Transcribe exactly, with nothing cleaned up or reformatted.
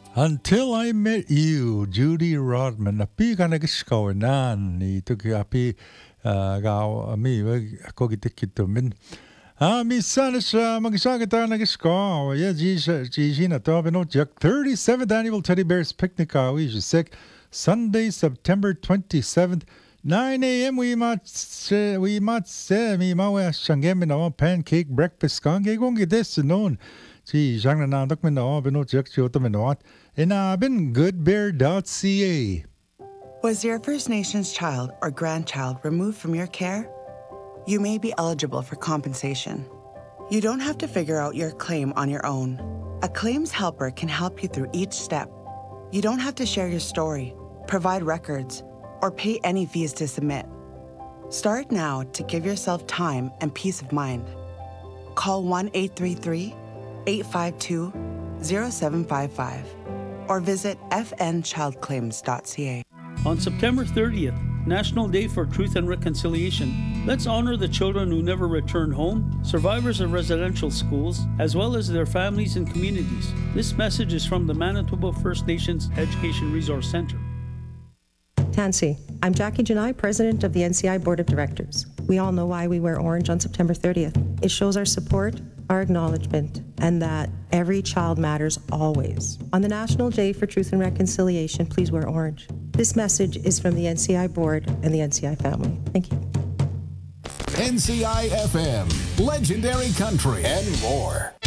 Until I Met You, Judy Rodman. Api ka nag-skawanan. Ito kaya api gaw ami ako gitikito min. Ah, minsan sa mag-isa kita nag-skaw. Yeah, Gigi na to. Pinotjak. thirty-seventh Annual Teddy Bears Picnic. We just sick. Sunday, September twenty-seventh. nine a.m. we might say, we might say, mi mawe siyang na pancake breakfast kang gagawin gides noon. Si siyang nanandok min na binotjak siyo to minot. And I've been good bear dot c a. Was your First Nations child or grandchild removed from your care? You may be eligible for compensation. You don't have to figure out your claim on your own. A claims helper can help you through each step. You don't have to share your story, provide records, or pay any fees to submit. Start now to give yourself time and peace of mind. Call one eight three three, eight five two, zero seven five five or visit f n child claims dot c a. On September thirtieth, National Day for Truth and Reconciliation, let's honor the children who never returned home, survivors of residential schools, as well as their families and communities. This message is from the Manitoba First Nations Education Resource Centre. Tansy. I'm Jackie Janai, President of the N C I Board of Directors. We all know why we wear orange on September thirtieth. It shows our support, our acknowledgement, and that every child matters always. On the National Day for Truth and Reconciliation, please wear orange. This message is from the N C I Board and the N C I family. Thank you. N C I F M, legendary country, and more.